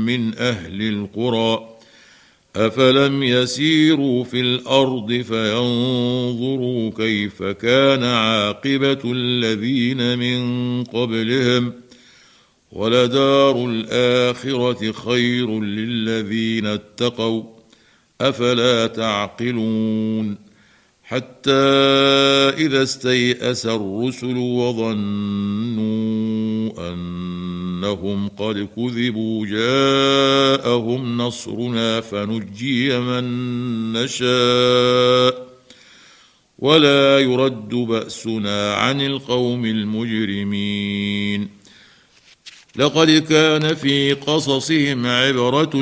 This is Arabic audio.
من أهل القرى أفلم يسيروا في الأرض فينظروا كيف كان عاقبة الذين من قبلهم ولدار الآخرة خير للذين اتقوا أفلا تعقلون حتى إذا استيأس الرسل وظنوا أنهم قد كذبوا جاءهم نصرنا فنجي من نشاء ولا يرد بأسنا عن القوم المجرمين لقد كان في قصصهم عبرة